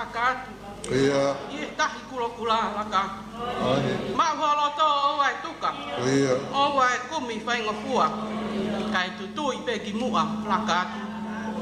laka. Ia. Ie tahi kula laka. Ai. Maholoto o ai tuka. Ia. O ai kumi whainga fua. Kai tutui pe ki mua laka.